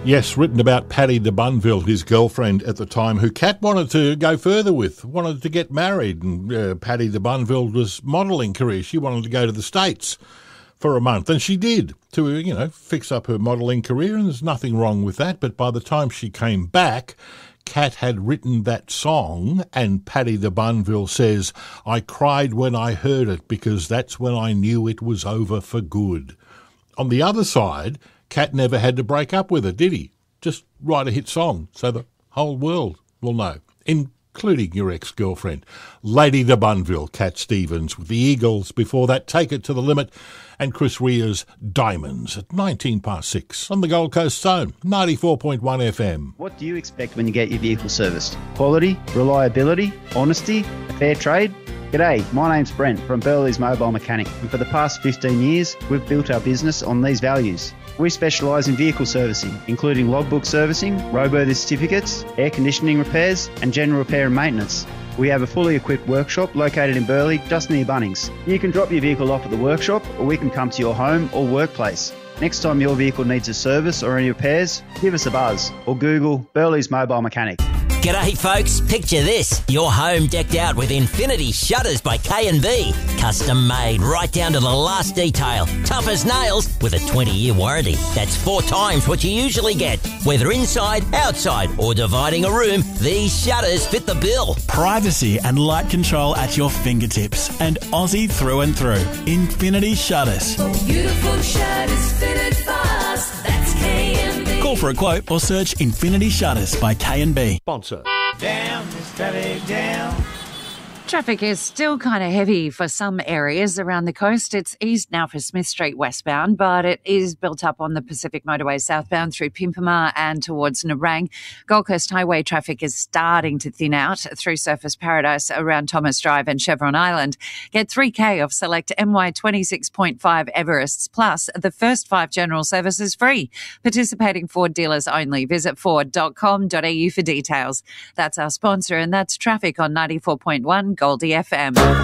Yes, written about Paddy de Bunville, his girlfriend at the time, who Kat wanted to go further with, wanted to get married. And Paddy de Bunville was modelling career. She wanted to go to the States for a month, and she did, to, fix up her modelling career, and there's nothing wrong with that. But by the time she came back, Kat had written that song, and Paddy de Bunville says, "I cried when I heard it because that's when I knew it was over for good." On the other side, Kat never had to break up with her, did he? Just write a hit song so the whole world will know, including your ex-girlfriend. Lady de Bunville, Cat Stevens with the Eagles. Before that, Take It to the Limit, and Chris Rea's Diamonds at 6:19 on the Gold Coast Zone, 94.1 FM. What do you expect when you get your vehicle serviced? Quality, reliability, honesty, a fair trade? G'day, my name's Brent from Burley's Mobile Mechanic, and for the past 15 years, we've built our business on these values. We specialise in vehicle servicing, including logbook servicing, roadworthy certificates, air conditioning repairs, and general repair and maintenance. We have a fully equipped workshop located in Burleigh, just near Bunnings. You can drop your vehicle off at the workshop, or we can come to your home or workplace. Next time your vehicle needs a service or any repairs, give us a buzz or Google Burley's Mobile Mechanic. G'day folks, picture this. Your home decked out with Infinity Shutters by K&B. Custom made right down to the last detail. Tough as nails with a 20-year warranty. That's 4 times what you usually get. Whether inside, outside or dividing a room, these shutters fit the bill. Privacy and light control at your fingertips, and Aussie through and through. Infinity Shutters. Beautiful shutters fitted fast. That's K&B. Call for a quote or search Infinity Shutters by K&B. Sponsor. Down, steady down. Traffic is still kind of heavy for some areas around the coast. It's eased now for Smith Street westbound, but it is built up on the Pacific Motorway southbound through Pimpama and towards Nerang. Gold Coast Highway traffic is starting to thin out through Surfers Paradise around Thomas Drive and Chevron Island. Get 3K off select MY 26.5 Everests, plus the first 5 general services free. Participating Ford dealers only. Visit ford.com.au for details. That's our sponsor, and that's traffic on 94.1 Goldie FM.